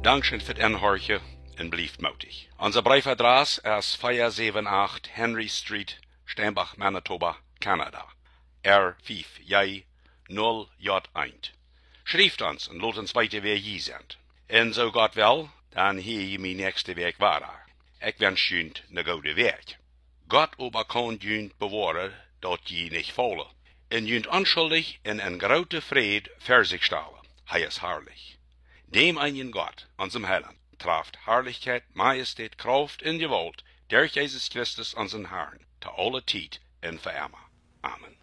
Dankeschön für het inhorchen en blijft moedig. Onze briefadres is 478 Henry Street, Steinbach, Manitoba, Canada. R5J0J1. Schrijft ons en laat ons weten wie je bent. En zo gaat wel, dan hier je mijn nächste week waar. Ik wens je een goede week. Gott aber kann jünt bewaren dat je niet vallen. En jünt onschuldig in een grote vrede voor zich stellen. Hij is herrlich. Dem einen Gott, unserem Heiland, traft Herrlichkeit, Majestät, Kraft in Gewalt, durch Jesus Christus, unseren Herrn, zu aller Zeit und für immer. Amen.